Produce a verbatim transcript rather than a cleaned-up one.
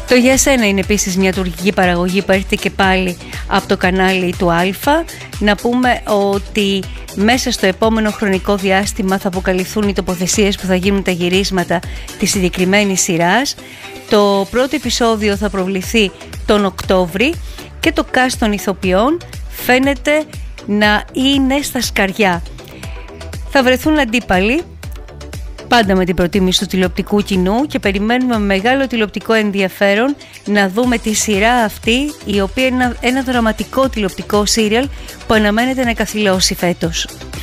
Το «Για σένα» είναι επίσης μια τουρκική παραγωγή που έρχεται και πάλι από το κανάλι του Αλφα. Να πούμε ότι μέσα στο επόμενο χρονικό διάστημα θα αποκαλυφθούν οι τοποθεσίες που θα γίνουν τα γυρίσματα της συγκεκριμένης σειράς. Το πρώτο επεισόδιο θα προβληθεί τον Οκτώβρη και το cast των ηθοποιών φαίνεται να είναι στα σκαριά. Θα βρεθούν αντίπαλοι, πάντα με την προτίμηση του τηλεοπτικού κοινού, και περιμένουμε με μεγάλο τηλεοπτικό ενδιαφέρον να δούμε τη σειρά αυτή, η οποία είναι ένα, ένα δραματικό τηλεοπτικό σύριαλ που αναμένεται να καθυλώσει φέτος.